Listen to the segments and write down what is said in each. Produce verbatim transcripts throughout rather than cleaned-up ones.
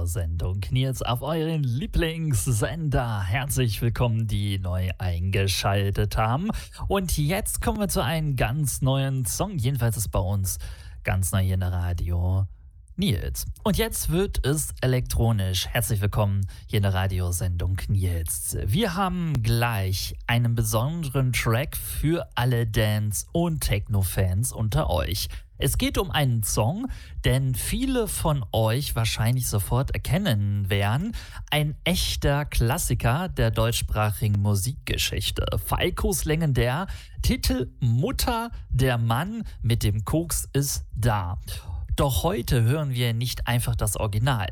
Radiosendung Nils auf euren Lieblingssender. Herzlich willkommen, die neu eingeschaltet haben. Und jetzt kommen wir zu einem ganz neuen Song. Jedenfalls ist bei uns ganz neu hier in der Radio Nils. Und jetzt wird es elektronisch. Herzlich willkommen hier in der Radiosendung Nils. Wir haben gleich einen besonderen Track für alle Dance- und Techno-Fans unter euch. Es geht um einen Song, den viele von euch wahrscheinlich sofort erkennen werden. Ein echter Klassiker der deutschsprachigen Musikgeschichte. Falcos legendär Titel Mutter, der Mann mit dem Koks ist da. Doch heute hören wir nicht einfach das Original.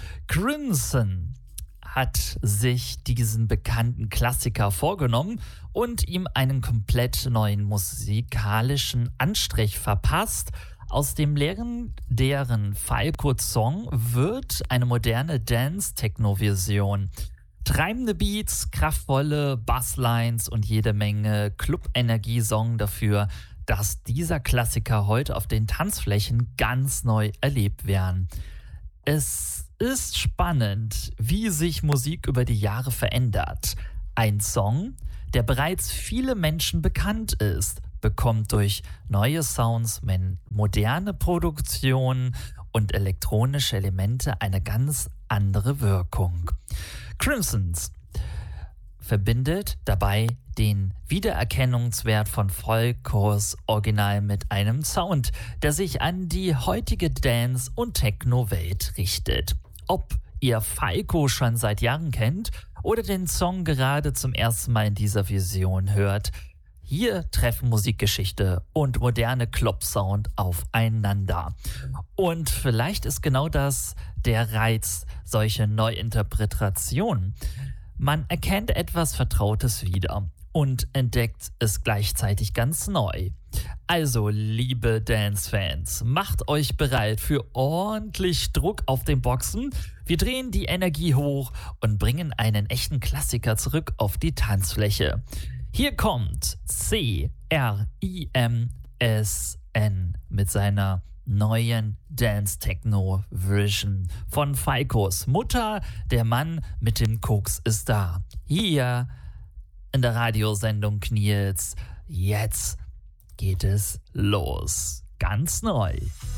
Crimson hat sich diesen bekannten Klassiker vorgenommen und ihm einen komplett neuen musikalischen Anstrich verpasst. Aus dem legendären Falco-Song wird eine moderne Dance-Techno-Version. Treibende Beats, kraftvolle Basslines und jede Menge Club-Energie sorgen dafür, dass dieser Klassiker heute auf den Tanzflächen ganz neu erlebt werden. Es ist spannend, wie sich Musik über die Jahre verändert. Ein Song, der bereits viele Menschen bekannt ist, bekommt durch neue Sounds, moderne Produktionen und elektronische Elemente eine ganz andere Wirkung. Crimsons verbindet dabei den Wiedererkennungswert von Falcos Original mit einem Sound, der sich an die heutige Dance- und Techno-Welt richtet. Ob ihr Falco schon seit Jahren kennt oder den Song gerade zum ersten Mal in dieser Version hört, hier treffen Musikgeschichte und moderne Club-Sound aufeinander. Und vielleicht ist genau das der Reiz solcher Neuinterpretationen. Man erkennt etwas Vertrautes wieder und entdeckt es gleichzeitig ganz neu. Also, liebe Dance-Fans, macht euch bereit für ordentlich Druck auf den Boxen. Wir drehen die Energie hoch und bringen einen echten Klassiker zurück auf die Tanzfläche. Hier kommt C R I M S N mit seiner neuen Dance-Techno-Version von Falcos Mutter, der Mann mit dem Koks ist da. Hier in der Radiosendung Nils. Jetzt geht es los. Ganz neu.